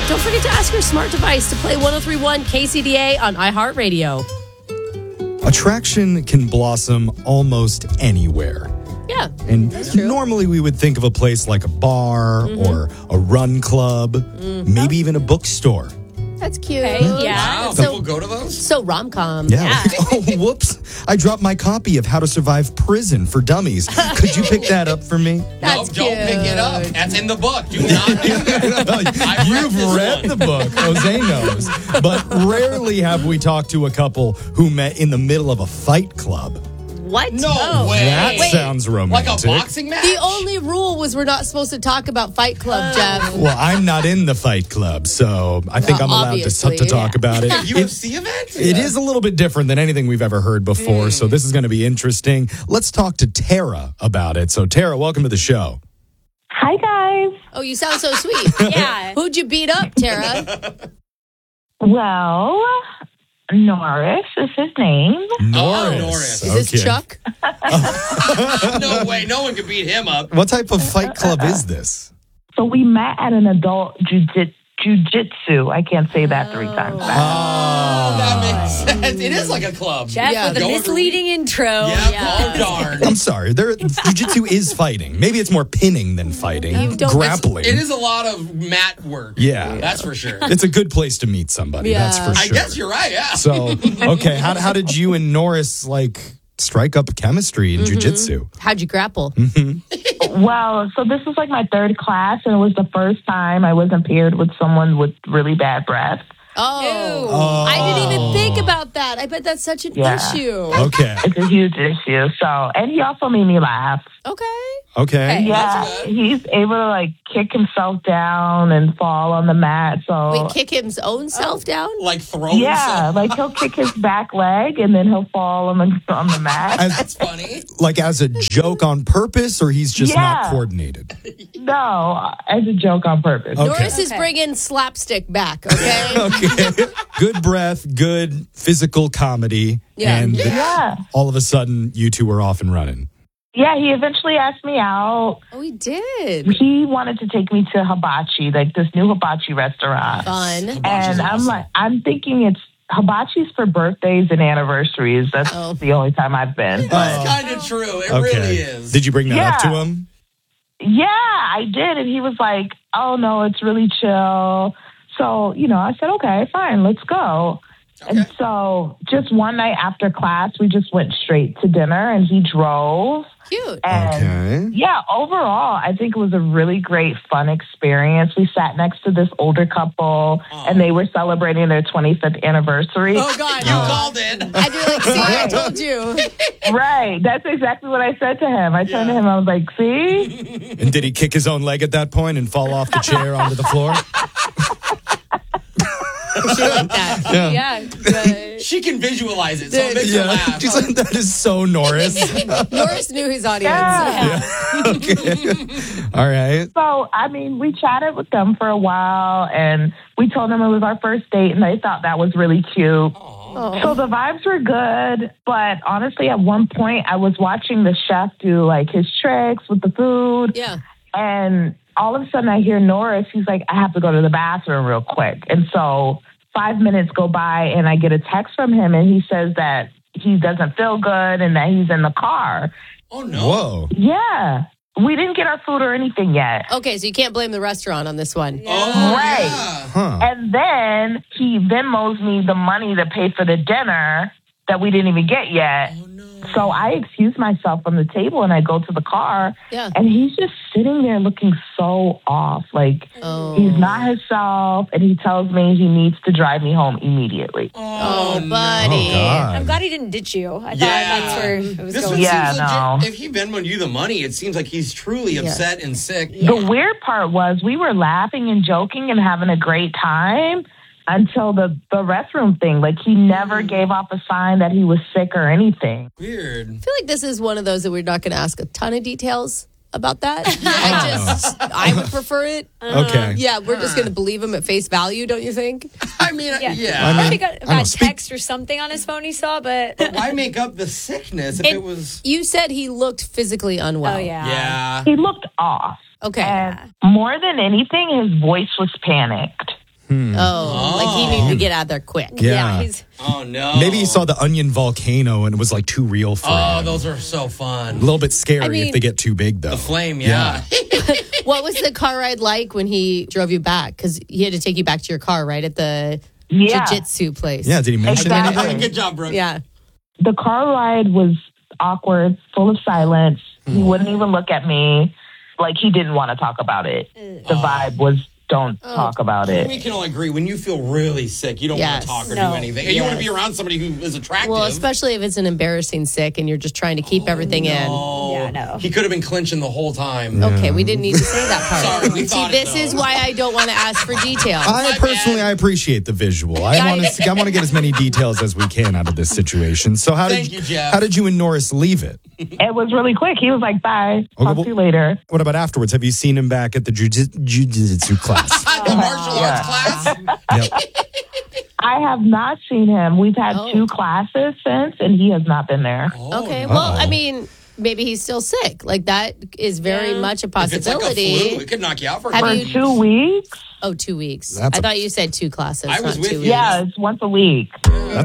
Don't forget to ask your smart device to play 103.1 KCDA on iHeartRadio. Attraction can blossom almost anywhere. Yeah, And that's true. normally we would think of a place like a bar or a run club, maybe even a bookstore. That's cute. Wow, So- people go to those? So rom-com. Yeah. Oh, whoops. I dropped my copy of How to Survive Prison for Dummies. Could you pick that up for me? That's Don't pick it up. That's in the book. Do not do that. You've read the book. Jose knows. But rarely have we talked to a couple who met in the middle of a fight club. What? No way. That sounds romantic. Like a boxing match? The only rule was we're not supposed to talk about Fight Club, Jeff. Well, I'm not in the fight club, so I think I'm allowed obviously, to talk about it. UFC event? It is a little bit different than anything we've ever heard before, so this is going to be interesting. Let's talk to Tara about it. So, Tara, welcome to the show. Hi, guys. Oh, you sound so sweet. Yeah. Who'd you beat up, Tara? Well, Norris is his name. Norris. Is this Chuck? No way. No one could beat him up. What type of fight club is this? So we met at an adult jujitsu. I can't say that 3 times fast. Ah. That makes sense. It is like a club. Jeff Yeah. with a Go every misleading intro. Oh, darn. I'm sorry. Jiu-jitsu is fighting. Maybe it's more pinning than fighting. don't- Grappling. It is a lot of mat work. Yeah. That's for sure. It's a good place to meet somebody. Yeah. That's for I sure. guess you're right, yeah. So, okay. How did you and Norris, strike up chemistry in jiu-jitsu? How'd you grapple? Well, so this was like my 3rd class, and it was the first time I wasn't paired with someone with really bad breath. Oh, I didn't even think about that. I bet that's such an Yeah. issue. Okay. It's a huge issue. So, and he also made me laugh. Okay. Okay. Yeah, good. he's able to kick himself down and fall on the mat. So Wait, kick his own self down? Like throw yeah, himself. he'll kick his back leg and then he'll fall on the mat. That's funny. As a joke on purpose, or he's just not Yeah. coordinated? No, as a joke on purpose. Okay. Norris is bringing slapstick back, okay? Okay. Good breath, good physical comedy. Yeah. And Yeah. all of a sudden, you two are off and running. Yeah, he eventually asked me out. Oh, he did. He wanted to take me to Hibachi, this new hibachi restaurant. Fun. And I'm thinking it's hibachi's for birthdays and anniversaries. That's the only time I've been. That's kind of true. It really is. Did you bring that up to Yeah. him? Yeah, I did. And he was like, oh, no, it's really chill. So, I said, okay, fine, let's go. Okay. And so just one night after class, we just went straight to dinner and he drove. Cute. And yeah, overall, I think it was a really great, fun experience. We sat next to this older couple and they were celebrating their 25th anniversary. Oh, God. You called it. And you're like, see, I told you. Right. That's exactly what I said to him. I turned to him, I was like, see? And did he kick his own leg at that point and fall off the chair onto the floor? She like that. Yeah. She can visualize it, so it makes her Yeah. laugh. She's like, that is so Norris. Norris knew his audience. Yeah. Okay. All right. So, we chatted with them for a while and we told them it was our first date and they thought that was really cute. Oh. So the vibes were good, but honestly, at one point I was watching the chef do his tricks with the food. Yeah. And all of a sudden I hear Norris, he's like, I have to go to the bathroom real quick. And so 5 minutes go by and I get a text from him and he says that he doesn't feel good and that he's in the car. Oh, no. Whoa. Yeah. We didn't get our food or anything yet. Okay, so you can't blame the restaurant on this one. Oh, Right. yeah. Huh. And then he Venmos me the money to pay for the dinner that we didn't even get yet. Oh, no. So I excuse myself from the table and I go to the car. Yeah. And he's just sitting there looking so off. He's not himself. And he tells me he needs to drive me home immediately. Oh, Oh, buddy. God. I'm glad he didn't ditch you. I thought Yeah. that's where it was This going. one Yeah, seems no. legit. If he Venmoed you the money, it seems like he's truly upset and sick. The weird part was we were laughing and joking and having a great time until the restroom thing. He never gave off a sign that he was sick or anything. Weird. I feel like this is one of those that we're not going to ask a ton of details about that. I would prefer it. Okay. Yeah, we're just going to believe him at face value, don't you think? I mean, Yeah. yeah. I mean, Probably got I a don't bad speak- text or something on his phone he saw, but Why make up the sickness if it was... You said he looked physically unwell. oh yeah. Yeah. He looked off. Okay. And more than anything, his voice was panicked. Like he needed to get out there quick. Yeah. he's Oh no. Maybe he saw the onion volcano and it was like too real for Oh, him. those are so fun. A little bit scary I mean- if they get too big, though. The flame, yeah. What was the car ride like when he drove you back? Because he had to take you back to your car, right, at the jiu-jitsu place. Yeah, did he mention Exactly. anything? Good job, Brooke. Yeah. The car ride was awkward, full of silence. He wouldn't even look at me. Like he didn't want to talk about it. The vibe was don't talk about it. We can all agree when you feel really sick, you don't want Yes. to talk or No. do anything. You want to be around somebody who is attractive. Well, especially if it's an embarrassing sick and you're just trying to keep everything in. Yeah, no. He could have been clenching the whole time. Okay, we didn't need to say that part. Sorry, we See, thought it, this though. is why I don't want to ask for details. I appreciate the visual. I want to get as many details as we can out of this situation. So Thank you, Jeff. how did you and Norris leave it? It was really quick. He was like, bye. Talk well- to you later. What about afterwards? Have you seen him back at the jiu-jitsu class? The martial arts class. Yep. I have not seen him. We've had 2 classes since, and he has not been there. Okay, well, I mean, maybe he's still sick. Like, that is very much a If it's like a possibility. flu, it could knock you out for a Have couple. you- For 2 weeks? Oh, 2 weeks. That's I a- thought you said 2 classes. I was not with 2 you. weeks. Yeah, it's once a week. That's